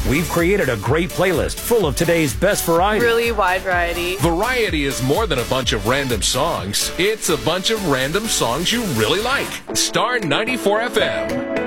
We've created a great playlist full of today's best variety. Really wide variety. Variety is more than a bunch of random songs. It's a bunch of random songs you really like. Star 94 FM.